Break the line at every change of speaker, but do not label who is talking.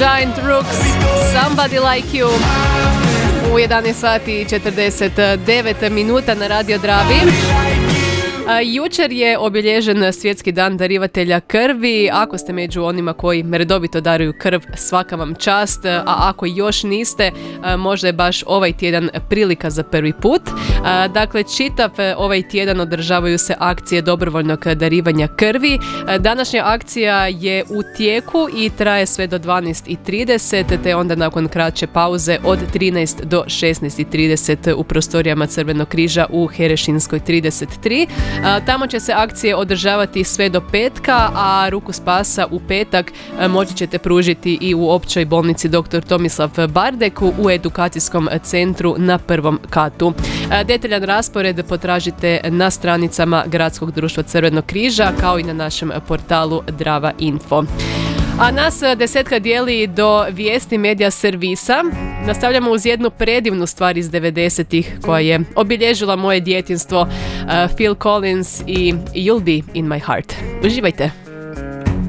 Giant Rooks, Somebody Like You. U 11 sati i 49 minuta na Radio Dravi. Jučer je obilježen Svjetski dan darivatelja krvi. Ako ste među onima koji redovito daruju krv, svaka vam čast, a ako još niste, možda je baš ovaj tjedan prilika za prvi put. Dakle, čitav ovaj tjedan održavaju se akcije dobrovoljnog darivanja krvi. Današnja akcija je u tijeku i traje sve do 12:30, te onda nakon kraće pauze od 13 do 16:30 u prostorijama Crvenog križa u Herešinskoj 33. Tamo će se akcije održavati sve do petka, a ruku spasa u petak moći ćete pružiti i u općoj bolnici dr. Tomislav Bardek u edukacijskom centru na prvom katu. Detaljan raspored potražite na stranicama Gradskog društva Crvenog križa kao i na našem portalu Drava Info. A nas desetka dijeli do vijesti medija servisa. Nastavljamo uz jednu predivnu stvar iz 90-ih koja je obilježila moje djetinjstvo, Phil Collins i You'll Be In My Heart. Uživajte!